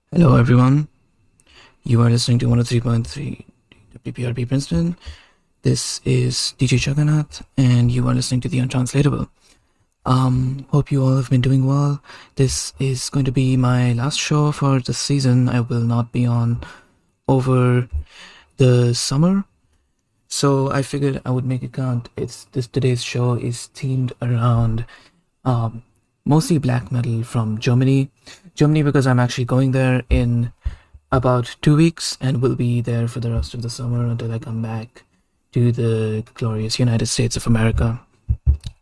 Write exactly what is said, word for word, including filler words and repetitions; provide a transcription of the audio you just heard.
Hello, everyone. You are listening to one oh three point three W P R P Princeton. This is D J Jagannath, and you are listening to The Untranslatable. Um, hope you all have been doing well. This is going to be my last show for the season. I will not be on over the summer, so I figured I would make it count. It's this today's show is themed around um, mostly black metal from Germany. Germany because I'm actually going there in about two weeks and will be there for the rest of the summer until I come back to the glorious United States of America.